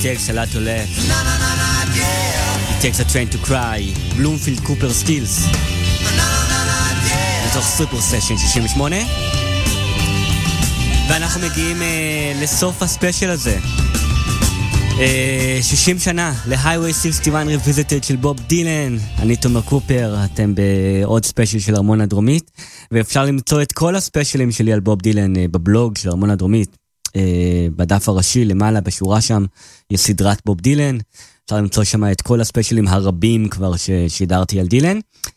takes a lot to laugh. It takes a train to cry. Bloomfield Cooper Stills. בתוך סופר סשן 68. ואנחנו מגיעים לסוף הספיישל הזה. 60 שנה ל-Highway 61 Revisited של בוב דילן. אני תומר קופר, אתם בעוד ספיישל של ארמון הדרומית, ואפשר למצוא את כל הספיישלים שלי על בוב דילן בבלוג של ארמון הדרומית. בדף הראשי למעלה בשורה שם יש סדרת בוב דילן, אפשר למצוא שם את כל הספיישלים הרבים כבר ששידרתי על דילן.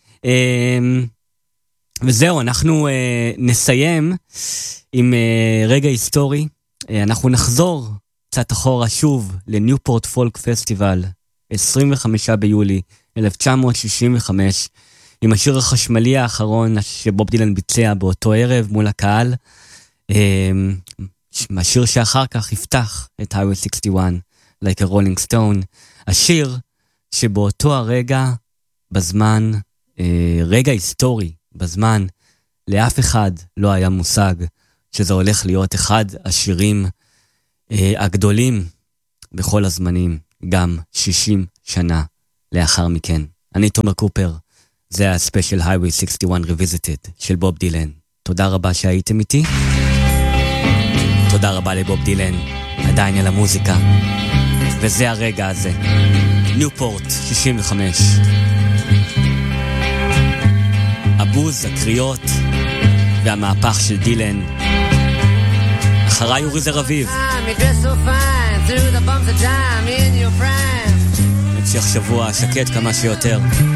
וזהו, אנחנו נסיים עם רגע היסטורי. אנחנו נחזור קצת אחורה שוב לניופורט פולק פסטיבל 25 ביולי 1965 עם השיר החשמלי האחרון שבוב דילן ביצע באותו ערב מול הקהל, השיר שאחר כך יפתח את Highway 61 Like a Rolling Stone, השיר שבאותו הרגע בזמן, רגע היסטורי בזמן, לאף אחד לא היה מושג שזה הולך להיות אחד השירים הגדולים בכל הזמנים, גם 60 שנה לאחר מכן. אני תומר קופר, זה הספיישל Highway 61 Revisited של בוב דילן. תודה רבה שהייתם איתי. תודה רבה לבוב דילן, עדיין על המוזיקה. וזה הרגע הזה. ניופורט 65. הבוז, הקריאות והמהפך של דילן. אחריי אורי זר אביב. המשך שבוע שקט כמה שיותר.